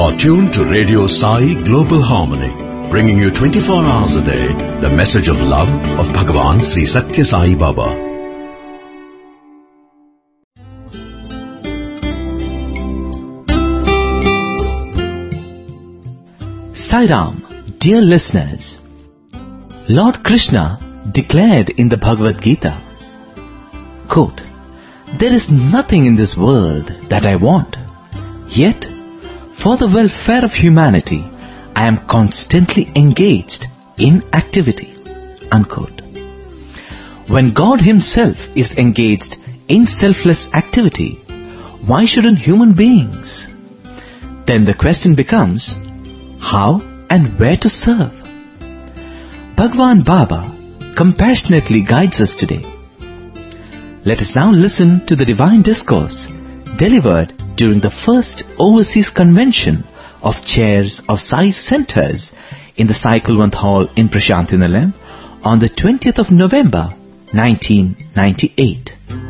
are tuned to Radio Sai Global Harmony, bringing you 24 hours a day the message of love of Bhagavan Sri Satya Sai Baba. Sai Ram, dear listeners, Lord Krishna declared in the Bhagavad Gita, quote, "There is nothing in this world that I want, yet for the welfare of humanity I am constantly engaged in activity." Unquote. When God Himself is engaged in selfless activity, why shouldn't human beings? Then the question becomes, how and where to serve? Bhagwan Baba compassionately guides us today. Let us now listen to the divine discourse delivered during the first overseas convention of chairs of Sai centers in the Sai Kulwant Hall in Prasanthi Nilayam on the 20th of November 1998.